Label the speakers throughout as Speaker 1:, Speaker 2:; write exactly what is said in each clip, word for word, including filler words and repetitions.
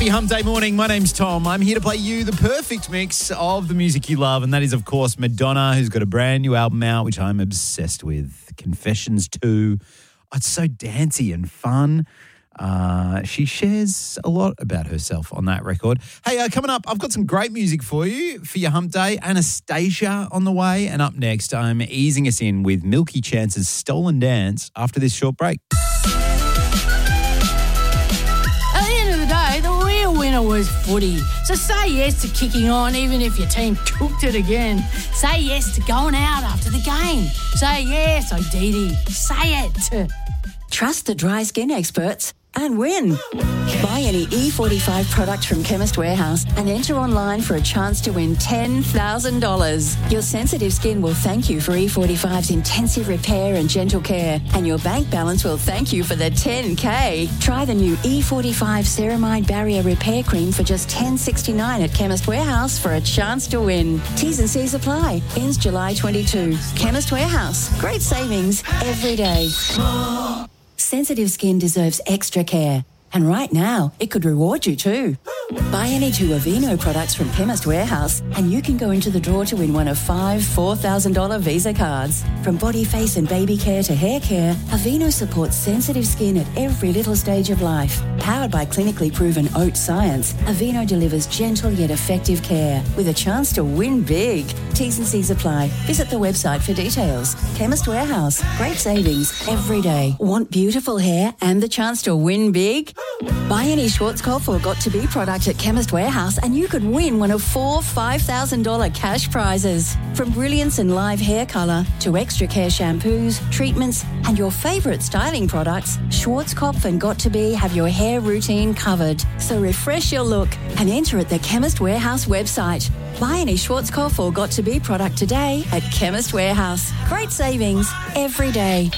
Speaker 1: Happy Hump Day morning. My name's Tom. I'm here to play you the perfect mix of the music you love, and that is, of course, Madonna, who's got a brand new album out, which I'm obsessed with. Confessions two. It's so dancey and fun. Uh, she shares a lot about herself on that record. Hey, uh, coming up, I've got some great music for you for your hump day. Anastasia on the way. And up next, I'm easing us in with Milky Chance's Stolen Dance after this short break.
Speaker 2: At the end of the day, the real winner was footy. So say yes to kicking on even if your team cooked it again. Say yes to going out after the game. Say yes, oh Dee Dee. Say it.
Speaker 3: Trust the dry skin experts and win. Buy any E forty-five product from Chemist Warehouse and enter online for a chance to win ten thousand dollars. Your sensitive skin will thank you for E forty-five's intensive repair and gentle care, and your bank balance will thank you for the ten K. Try the new E forty-five Ceramide Barrier Repair Cream for just ten dollars and sixty-nine cents at Chemist Warehouse for a chance to win. T's and C's apply. Ends July twenty-second. Chemist Warehouse. Great savings every day. Sensitive skin deserves extra care. And right now, it could reward you too. Buy any two Aveeno products from Chemist Warehouse and you can go into the draw to win one of five four thousand dollars Visa cards. From body, face and baby care to hair care, Aveeno supports sensitive skin at every little stage of life. Powered by clinically proven oat science, Aveeno delivers gentle yet effective care with a chance to win big. T's and C's apply. Visit the website for details. Chemist Warehouse. Great savings every day. Want beautiful hair and the chance to win big? Buy any Schwarzkopf or Got to Be product at Chemist Warehouse and you could win one of four five thousand dollars cash prizes. From Brilliance and Live Hair Colour to Extra Care shampoos, treatments and your favourite styling products, Schwarzkopf and Got to Be have your hair routine covered. So refresh your look and enter at the Chemist Warehouse website. Buy any Schwarzkopf or Got to Be product today at Chemist Warehouse. Great savings every day.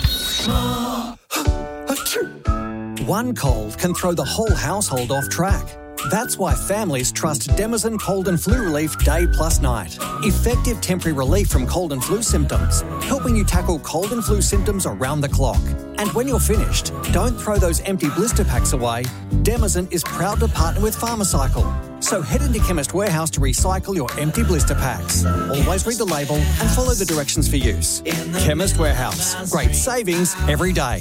Speaker 4: One cold can throw the whole household off track. That's why families trust Demazen Cold and Flu Relief Day plus Night. Effective temporary relief from cold and flu symptoms, helping you tackle cold and flu symptoms around the clock. And when you're finished, don't throw those empty blister packs away. Demazen is proud to partner with Pharmacycle. So head into Chemist Warehouse to recycle your empty blister packs. Always read the label and follow the directions for use. Chemist Warehouse. Great savings every day.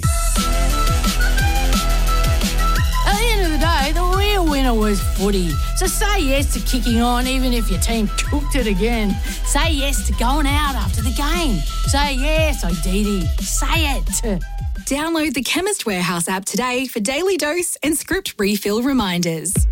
Speaker 2: At the end of the day, the real winner was footy. So say yes to kicking on even if your team cooked it again. Say yes to going out after the game. Say yes, oh Dee Dee. Say it.
Speaker 5: Download the Chemist Warehouse app today for daily dose and script refill reminders.